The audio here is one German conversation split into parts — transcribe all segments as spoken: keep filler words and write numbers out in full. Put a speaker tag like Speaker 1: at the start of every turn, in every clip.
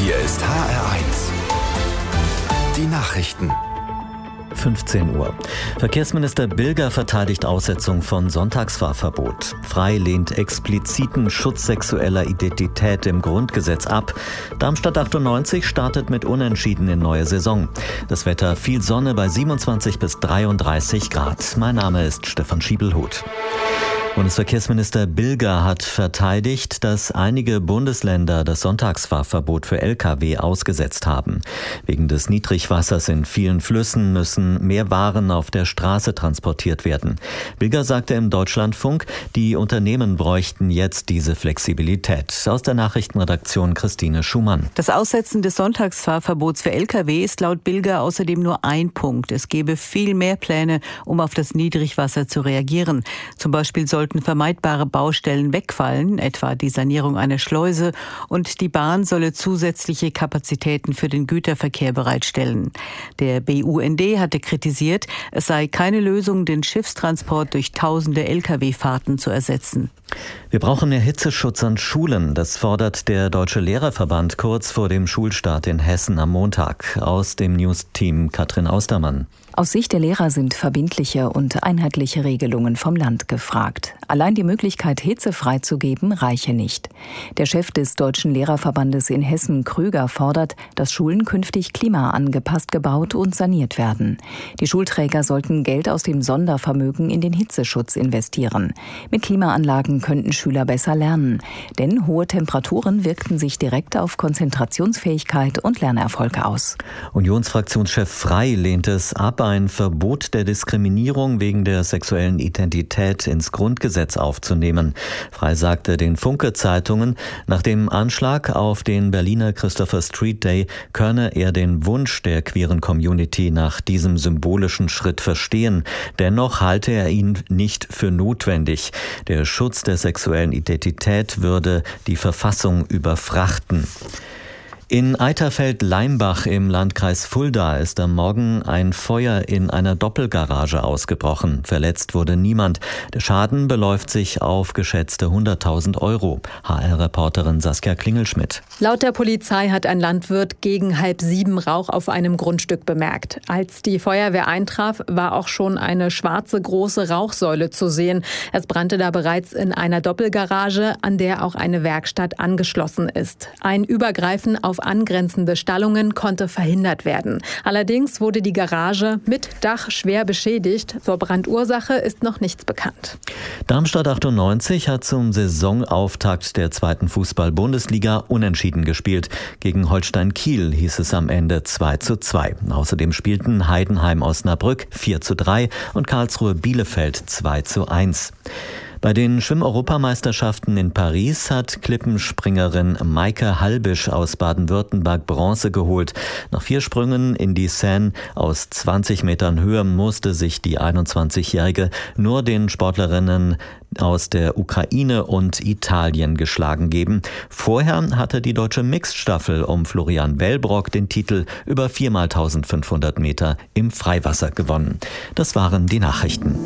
Speaker 1: Hier ist H R eins. Die Nachrichten.
Speaker 2: fünfzehn Uhr. Verkehrsminister Bilger verteidigt Aussetzung von Sonntagsfahrverbot. Frei lehnt expliziten Schutz sexueller Identität im Grundgesetz ab. Darmstadt achtundneunzig startet mit Unentschieden in neue Saison. Das Wetter: viel Sonne bei siebenundzwanzig bis dreiunddreißig Grad. Mein Name ist Stefan Schiebelhuth. Bundesverkehrsminister Bilger hat verteidigt, dass einige Bundesländer das Sonntagsfahrverbot für L K W ausgesetzt haben. Wegen des Niedrigwassers in vielen Flüssen müssen mehr Waren auf der Straße transportiert werden. Bilger sagte im Deutschlandfunk, die Unternehmen bräuchten jetzt diese Flexibilität. Aus der Nachrichtenredaktion Christine Schumann.
Speaker 3: Das Aussetzen des Sonntagsfahrverbots für L K W ist laut Bilger außerdem nur ein Punkt. Es gebe viel mehr Pläne, um auf das Niedrigwasser zu reagieren. Zum Beispiel soll sollten vermeidbare Baustellen wegfallen, etwa die Sanierung einer Schleuse, und die Bahn solle zusätzliche Kapazitäten für den Güterverkehr bereitstellen. Der B U N D hatte kritisiert, es sei keine Lösung, den Schiffstransport durch tausende L K W-Fahrten zu ersetzen.
Speaker 2: Wir brauchen mehr Hitzeschutz an Schulen. Das fordert der Deutsche Lehrerverband kurz vor dem Schulstart in Hessen am Montag. Aus dem News-Team Katrin Austermann.
Speaker 4: Aus Sicht der Lehrer sind verbindliche und einheitliche Regelungen vom Land gefragt. Allein die Möglichkeit, Hitze freizugeben, reiche nicht. Der Chef des Deutschen Lehrerverbandes in Hessen, Krüger, fordert, dass Schulen künftig klimaangepasst gebaut und saniert werden. Die Schulträger sollten Geld aus dem Sondervermögen in den Hitzeschutz investieren. Mit Klimaanlagen könnten Schüler besser lernen, denn hohe Temperaturen wirkten sich direkt auf Konzentrationsfähigkeit und Lernerfolge aus.
Speaker 2: Unionsfraktionschef Frey lehnt es ab, ein Verbot der Diskriminierung wegen der sexuellen Identität ins Grundgesetz aufzunehmen. Frey sagte den Funke-Zeitungen, nach dem Anschlag auf den Berliner Christopher Street Day könne er den Wunsch der queeren Community nach diesem symbolischen Schritt verstehen. Dennoch halte er ihn nicht für notwendig. Der Schutz der sexuellen Identität würde die Verfassung überfrachten. In Eiterfeld-Leimbach im Landkreis Fulda ist am Morgen ein Feuer in einer Doppelgarage ausgebrochen. Verletzt wurde niemand. Der Schaden beläuft sich auf geschätzte hunderttausend Euro. H R-Reporterin Saskia Klingelschmidt.
Speaker 5: Laut der Polizei hat ein Landwirt gegen halb sieben Rauch auf einem Grundstück bemerkt. Als die Feuerwehr eintraf, war auch schon eine schwarze große Rauchsäule zu sehen. Es brannte da bereits in einer Doppelgarage, an der auch eine Werkstatt angeschlossen ist. Ein Übergreifen auf angrenzende Stallungen konnte verhindert werden. Allerdings wurde die Garage mit Dach schwer beschädigt. Zur Brandursache ist noch nichts bekannt.
Speaker 2: Darmstadt achtundneunzig hat zum Saisonauftakt der zweiten Fußball-Bundesliga unentschieden gespielt. Gegen Holstein Kiel hieß es am Ende zwei zu zwei. Außerdem spielten Heidenheim-Osnabrück vier zu drei und Karlsruhe Bielefeld zwei zu eins. Bei den Schwimm-Europameisterschaften in Paris hat Klippenspringerin Maike Halbisch aus Baden-Württemberg Bronze geholt. Nach vier Sprüngen in die Seine aus zwanzig Metern Höhe musste sich die einundzwanzigjährige nur den Sportlerinnen aus der Ukraine und Italien geschlagen geben. Vorher hatte die deutsche Mixed-Staffel um Florian Wellbrock den Titel über vier mal eintausendfünfhundert Meter im Freiwasser gewonnen. Das waren die Nachrichten.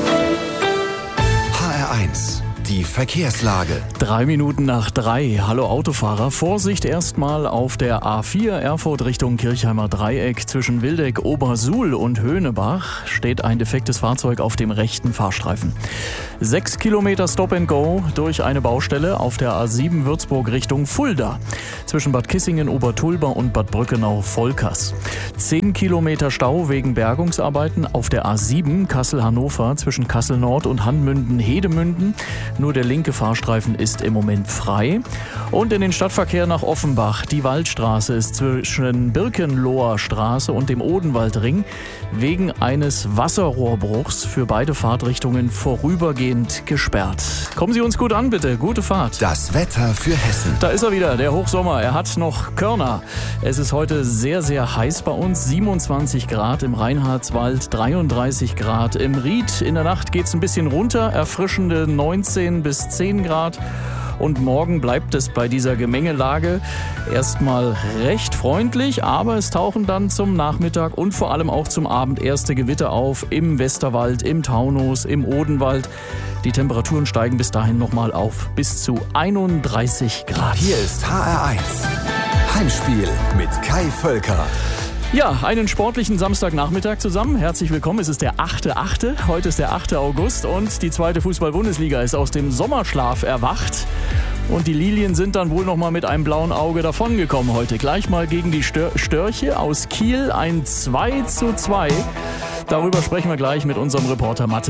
Speaker 1: eins. Die Verkehrslage.
Speaker 6: Drei Minuten nach drei. Hallo Autofahrer. Vorsicht erstmal auf der A vier Erfurt Richtung Kirchheimer Dreieck. Zwischen Wildeck, Obersuhl und Höhnebach steht ein defektes Fahrzeug auf dem rechten Fahrstreifen. Sechs Kilometer Stop and Go durch eine Baustelle auf der A sieben Würzburg Richtung Fulda. Zwischen Bad Kissingen, Obertulba und Bad Brückenau-Volkers. Zehn Kilometer Stau wegen Bergungsarbeiten auf der A sieben Kassel-Hannover zwischen Kassel Nord und Hanmünden-Hedemünden. Nur der linke Fahrstreifen ist im Moment frei. Und in den Stadtverkehr nach Offenbach. Die Waldstraße ist zwischen Birkenloher Straße und dem Odenwaldring wegen eines Wasserrohrbruchs für beide Fahrtrichtungen vorübergehend gesperrt. Kommen Sie uns gut an, bitte. Gute Fahrt.
Speaker 1: Das Wetter für Hessen.
Speaker 6: Da ist er wieder, der Hochsommer. Er hat noch Körner. Es ist heute sehr, sehr heiß bei uns. siebenundzwanzig Grad im Reinhardswald, dreiunddreißig Grad im Ried. In der Nacht geht es ein bisschen runter. Erfrischende neunzehn bis zehn Grad. Und morgen bleibt es bei dieser Gemengelage erstmal recht freundlich, aber es tauchen dann zum Nachmittag und vor allem auch zum Abend erste Gewitter auf im Westerwald, im Taunus, im Odenwald. Die Temperaturen steigen bis dahin nochmal auf bis zu einunddreißig Grad.
Speaker 1: Hier ist H R eins. Heimspiel mit Kai Völker.
Speaker 6: Ja, einen sportlichen Samstagnachmittag zusammen. Herzlich willkommen. Es ist der achte achte Heute ist der achte August und die zweite Fußball-Bundesliga ist aus dem Sommerschlaf erwacht. Und die Lilien sind dann wohl noch mal mit einem blauen Auge davongekommen heute. Gleich mal gegen die Stör- Störche aus Kiel ein zwei zu zwei. Darüber sprechen wir gleich mit unserem Reporter Mathe